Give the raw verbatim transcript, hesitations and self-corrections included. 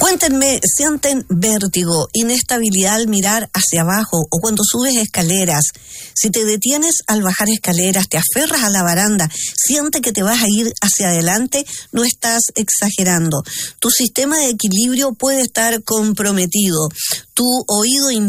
Cuéntenme, ¿sienten vértigo, inestabilidad al mirar hacia abajo o cuando subes escaleras? Si te detienes al bajar escaleras, te aferras a la baranda, sientes que te vas a ir hacia adelante, no estás exagerando. Tu sistema de equilibrio puede estar comprometido. Tu oído